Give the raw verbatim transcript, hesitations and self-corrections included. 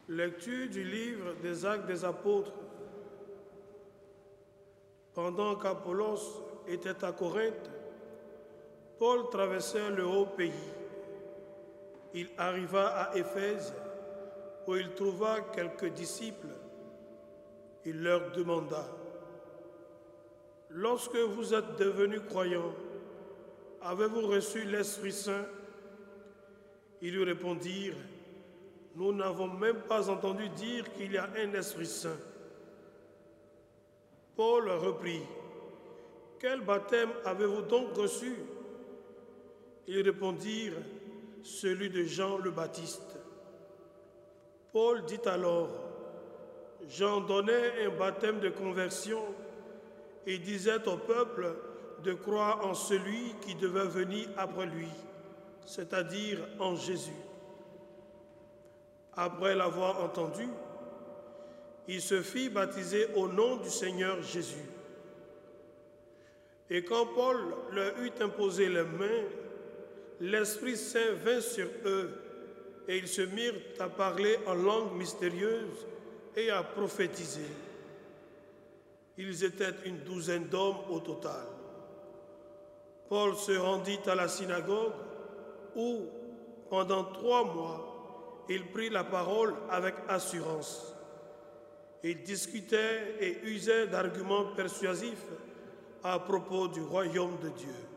Lecture du livre des Actes des Apôtres. Pendant qu'Apollos était à Corinthe, Paul traversait le haut pays. Il arriva à Éphèse, où il trouva quelques disciples. Il leur demanda: « Lorsque vous êtes devenus croyants, avez-vous reçu l'Esprit Saint ?» Ils lui répondirent: « Nous n'avons même pas entendu dire qu'il y a un Esprit Saint. » Paul reprit: « Quel baptême avez-vous donc reçu ?» Ils répondirent: « Celui de Jean le Baptiste. » Paul dit alors: « Jean donnait un baptême de conversion et disait au peuple de croire en celui qui devait venir après lui, c'est-à-dire en Jésus. » Après l'avoir entendu, il se fit baptiser au nom du Seigneur Jésus. Et quand Paul leur eut imposé les mains, l'Esprit Saint vint sur eux, et ils se mirent à parler en langue mystérieuse et à prophétiser. Ils étaient une douzaine d'hommes au total. Paul se rendit à la synagogue où, pendant trois mois, il prit la parole avec assurance. Il discutait et usait d'arguments persuasifs à propos du royaume de Dieu.